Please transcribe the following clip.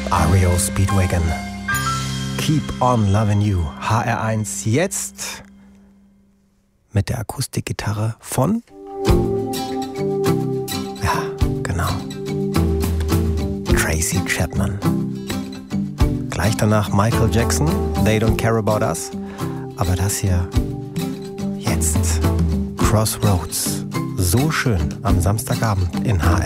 REO Speedwagon. Keep on Loving You. HR1 jetzt mit der Akustikgitarre von... Ja, genau. Tracy Chapman. Gleich danach Michael Jackson, They Don't Care About Us. Aber das hier jetzt. Crossroads. So schön am Samstagabend in HR.